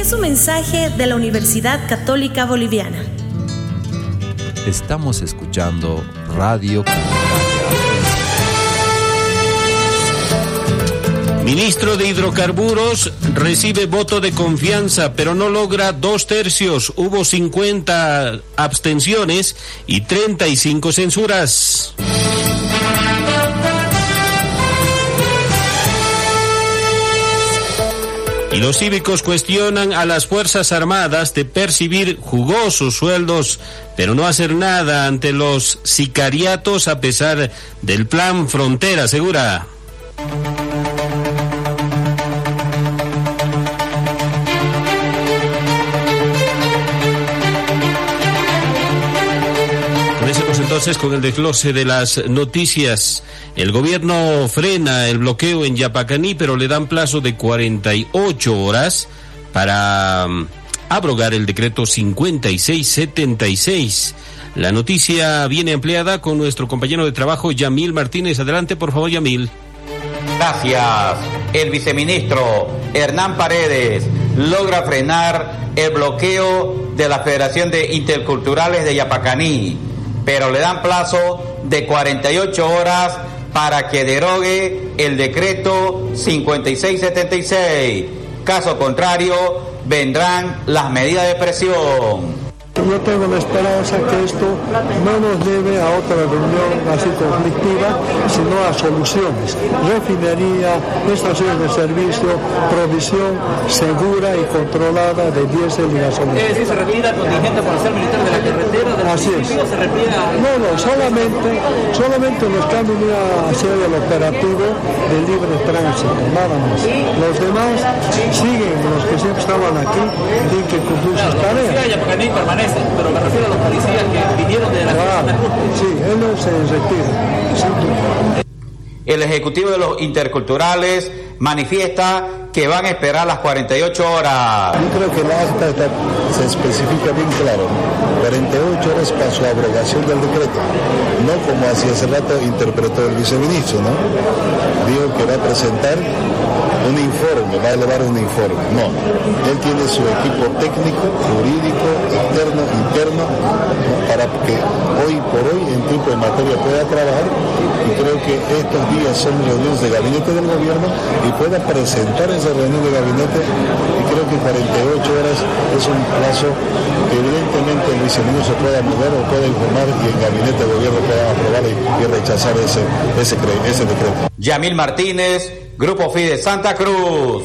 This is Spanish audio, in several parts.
Es un mensaje de la Universidad Católica Boliviana. Estamos escuchando Radio Ministro de Hidrocarburos recibe voto de confianza, pero no logra 2/3. Hubo 50 abstenciones y 35 censuras. Y los cívicos cuestionan a las Fuerzas Armadas de percibir jugosos sueldos, pero no hacer nada ante los sicariatos a pesar del Plan Frontera Segura. Comencemos entonces con el desglose de las noticias. El gobierno frena el bloqueo en Yapacaní, pero le dan plazo de 48 horas para abrogar el decreto 5676. La noticia viene ampliada con nuestro compañero de trabajo, Yamil Martínez. Adelante, por favor, Yamil. Gracias. El viceministro Hernán Paredes logra frenar el bloqueo de la Federación de Interculturales de Yapacaní, pero le dan plazo de 48 horas para que derogue el decreto 5676. Caso contrario, vendrán las medidas de presión. Yo tengo la esperanza que esto no nos lleve a otra reunión así conflictiva, sino a soluciones. Refinería, estaciones de servicio, provisión segura y controlada de diésel y gasolina. Es decir, se refiere al contingente policial militar de la carretera, de así es. Se refiere a... No, solamente los que han venido a hacer el operativo de libre tránsito, nada más. Los demás siguen, los que siempre estaban aquí, tienen que cumplir sus tareas. Permanece, pero me refiero a los policías que vinieron de la Santa Cruz. Sí, él no se retira. El Ejecutivo de los Interculturales manifiesta que van a esperar las 48 horas. Yo creo que la acta se especifica bien claro, 48 horas para su abrogación del decreto, no como hace rato interpretó el viceministro, ¿no? Dijo que va a presentar un informe, va a elevar un informe. No, él tiene su equipo técnico, jurídico, interno, para que hoy por hoy en tiempo de materia pueda trabajar, y creo que estos días son reuniones de gabinete del gobierno y pueda presentar esa reunión de gabinete, y creo que 48 horas es un plazo que evidentemente el viceministro pueda mover o pueda informar y el gabinete del gobierno pueda aprobar y rechazar ese decreto. Yamil Martínez, Grupo FIDE Santa Cruz.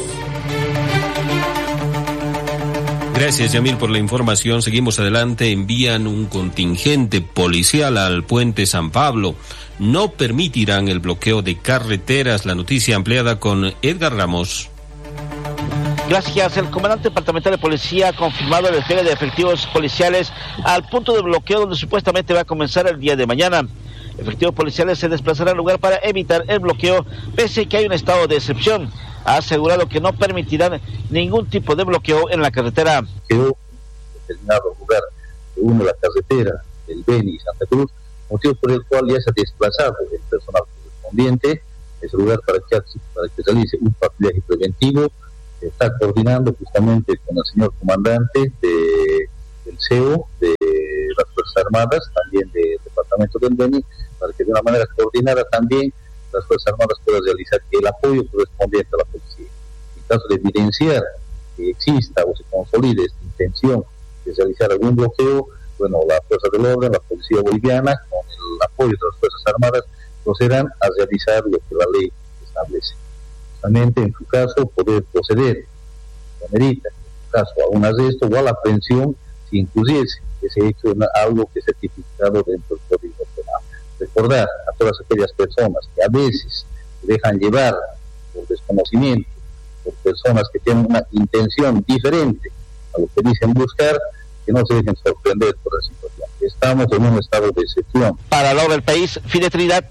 Gracias, Yamil, por la información. Seguimos adelante. Envían un contingente policial al puente San Pablo. No permitirán el bloqueo de carreteras. La noticia ampliada con Edgar Ramos. Gracias. El comandante departamental de policía ha confirmado el despliegue de efectivos policiales al punto de bloqueo donde supuestamente va a comenzar el día de mañana. Efectivos policiales se desplazarán al lugar para evitar el bloqueo, pese a que hay un estado de excepción. Ha asegurado que no permitirán ningún tipo de bloqueo en la carretera. Quedó en determinado lugar que une la carretera del Beni y Santa Cruz, motivo por el cual ya se ha desplazado el personal correspondiente a ese lugar para que realice un patrullaje preventivo. Está coordinando justamente con el señor comandante del CEO, de las Fuerzas Armadas, también del Departamento del Beni, para que de una manera coordinada también las Fuerzas Armadas puedan realizar el apoyo correspondiente a la policía. En caso de evidenciar que exista o se consolide esta intención de realizar algún bloqueo, bueno, la Fuerza del Orden, la Policía Boliviana, con el apoyo de las Fuerzas Armadas, procederán a realizar lo que la ley establece. Justamente en su caso, poder proceder, la medida, en su caso, a un arresto o a la aprehensión, si incluyese que se ha hecho algo que esté tipificado dentro del Código Penal. Recordar a todas aquellas personas que a veces se dejan llevar por desconocimiento, por personas que tienen una intención diferente a lo que dicen buscar, que no se dejen sorprender por la situación. Estamos en un estado de excepción. Para la hora del país, Fide Trinidad.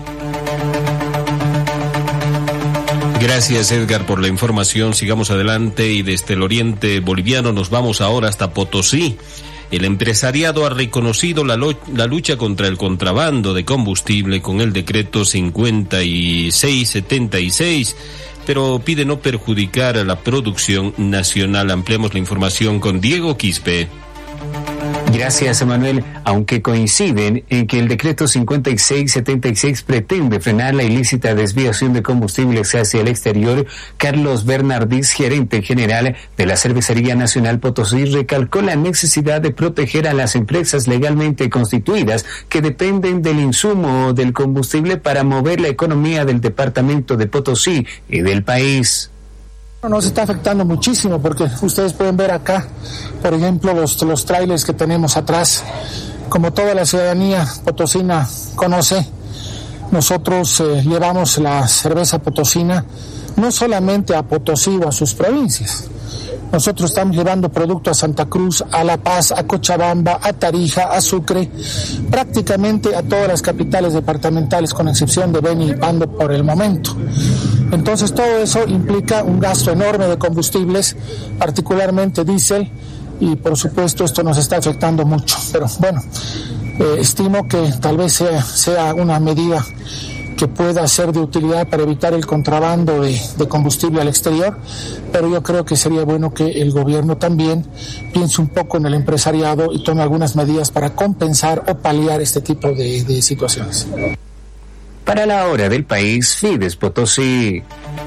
Gracias, Edgar, por la información. Sigamos adelante y desde el oriente boliviano nos vamos ahora hasta Potosí. El empresariado ha reconocido la lucha contra el contrabando de combustible con el decreto 5676, pero pide no perjudicar a la producción nacional. Ampliamos la información con Diego Quispe. Gracias, Emanuel. Aunque coinciden en que el decreto 5676 pretende frenar la ilícita desviación de combustibles hacia el exterior, Carlos Bernardis, gerente general de la Cervecería Nacional Potosí, recalcó la necesidad de proteger a las empresas legalmente constituidas que dependen del insumo del combustible para mover la economía del departamento de Potosí y del país. Nos está afectando muchísimo porque ustedes pueden ver acá, por ejemplo, los trailers que tenemos atrás. Como toda la ciudadanía potosina conoce, nosotros llevamos la cerveza potosina no solamente a Potosí o a sus provincias. Nosotros estamos llevando producto a Santa Cruz, a La Paz, a Cochabamba, a Tarija, a Sucre, prácticamente a todas las capitales departamentales, con excepción de Beni y Pando por el momento. Entonces todo eso implica un gasto enorme de combustibles, particularmente diésel, y por supuesto esto nos está afectando mucho. Pero bueno, estimo que tal vez sea una medida que pueda ser de utilidad para evitar el contrabando de combustible al exterior, pero yo creo que sería bueno que el gobierno también piense un poco en el empresariado y tome algunas medidas para compensar o paliar este tipo de situaciones. Para la hora del país, Fides Potosí.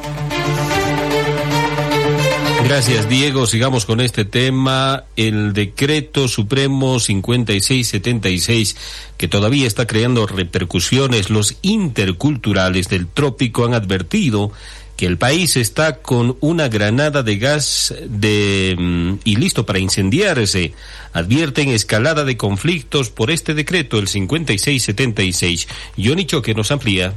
Gracias, Diego. Sigamos con este tema. El decreto supremo 5676, que todavía está creando repercusiones. Los interculturales del trópico han advertido que el país está con una granada de gas y listo para incendiarse. Advierten escalada de conflictos por este decreto, el 5676. Johnny Choque nos amplía.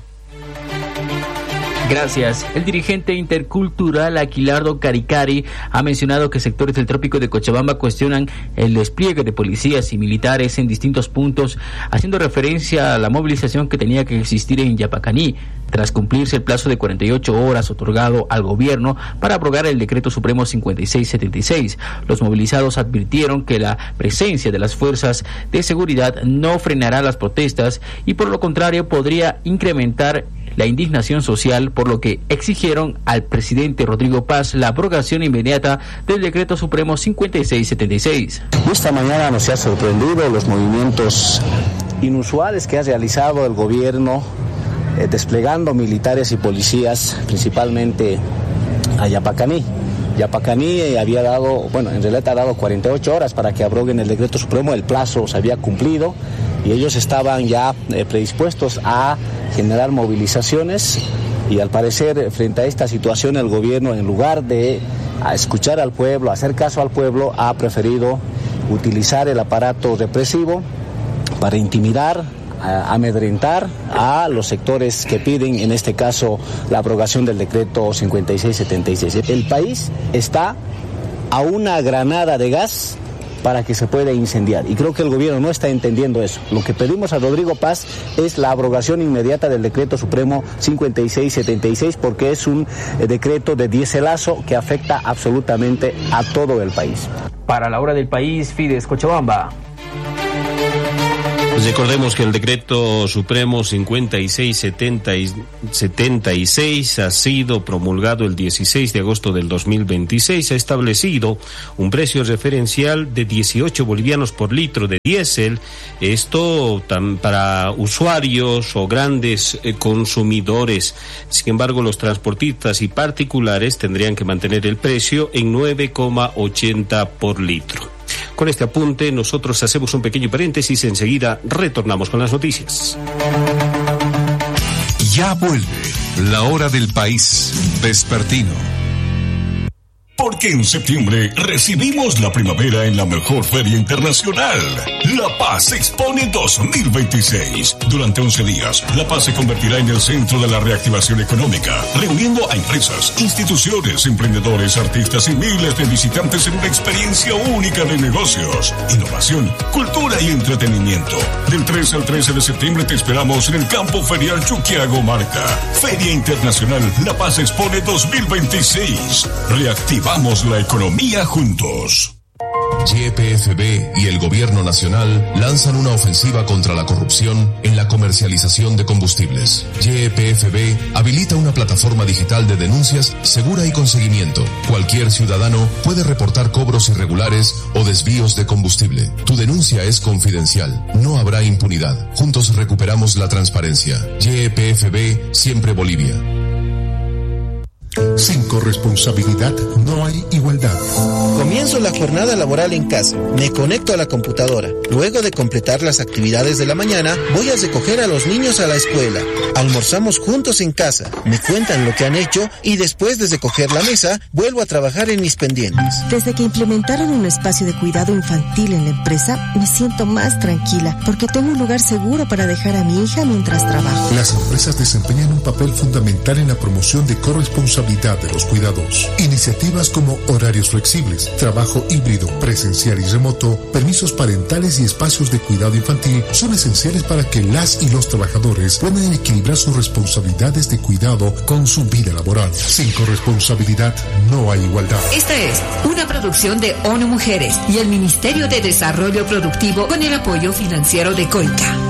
Gracias. El dirigente intercultural Aquilardo Caricari ha mencionado que sectores del trópico de Cochabamba cuestionan el despliegue de policías y militares en distintos puntos, haciendo referencia a la movilización que tenía que existir en Yapacaní, tras cumplirse el plazo de 48 horas otorgado al gobierno para abrogar el decreto supremo 5676. Los movilizados advirtieron que la presencia de las fuerzas de seguridad no frenará las protestas y por lo contrario podría incrementar la indignación social, por lo que exigieron al presidente Rodrigo Paz la abrogación inmediata del decreto supremo 5676. Esta mañana nos ha sorprendido los movimientos inusuales que ha realizado el gobierno, desplegando militares y policías, principalmente a Yapacaní. Yapacaní había dado, en realidad ha dado 48 horas para que abroguen el decreto supremo, el plazo se había cumplido y ellos estaban ya predispuestos a generar movilizaciones y al parecer frente a esta situación el gobierno, en lugar de escuchar al pueblo, hacer caso al pueblo, ha preferido utilizar el aparato represivo para intimidar, amedrentar a los sectores que piden, en este caso, la abrogación del decreto 5676. El país está a una granada de gas para que se pueda incendiar. Y creo que el gobierno no está entendiendo eso. Lo que pedimos a Rodrigo Paz es la abrogación inmediata del decreto supremo 5676, porque es un decreto de diéselazo que afecta absolutamente a todo el país. Para la hora del país, Fides Cochabamba. Recordemos que el decreto supremo 5676 ha sido promulgado el 16 de agosto del 2026. Ha establecido un precio referencial de 18 bolivianos por litro de diésel. Esto para usuarios o grandes consumidores. Sin embargo, los transportistas y particulares tendrían que mantener el precio en 9,80 por litro. Con este apunte, nosotros hacemos un pequeño paréntesis, enseguida retornamos con las noticias. Ya vuelve la hora del país vespertino. Porque en septiembre recibimos la primavera en la mejor feria internacional, La Paz Expone 2026. Durante 11 días, La Paz se convertirá en el centro de la reactivación económica, reuniendo a empresas, instituciones, emprendedores, artistas y miles de visitantes en una experiencia única de negocios, innovación, cultura y entretenimiento. Del 3 al 13 de septiembre te esperamos en el campo ferial Chuquiago Marca. Feria Internacional La Paz Expone 2026. Reactivamos la economía juntos. YPFB y el Gobierno Nacional lanzan una ofensiva contra la corrupción en la comercialización de combustibles. YPFB habilita una plataforma digital de denuncias segura y con seguimiento. Cualquier ciudadano puede reportar cobros irregulares o desvíos de combustible. Tu denuncia es confidencial. No habrá impunidad. Juntos recuperamos la transparencia. YPFB, siempre Bolivia. Sin corresponsabilidad no hay igualdad. Comienzo la jornada laboral en casa. Me conecto a la computadora. Luego de completar las actividades de la mañana, voy a recoger a los niños a la escuela. Almorzamos juntos en casa. Me cuentan lo que han hecho y después de recoger la mesa, vuelvo a trabajar en mis pendientes. Desde que implementaron un espacio de cuidado infantil en la empresa, me siento más tranquila porque tengo un lugar seguro para dejar a mi hija mientras trabajo. Las empresas desempeñan un papel fundamental en la promoción de corresponsabilidad de los cuidados. Iniciativas como horarios flexibles, trabajo híbrido, presencial y remoto, permisos parentales y espacios de cuidado infantil son esenciales para que las y los trabajadores puedan equilibrar sus responsabilidades de cuidado con su vida laboral. Sin corresponsabilidad no hay igualdad. Esta es una producción de ONU Mujeres y el Ministerio de Desarrollo Productivo con el apoyo financiero de COICA.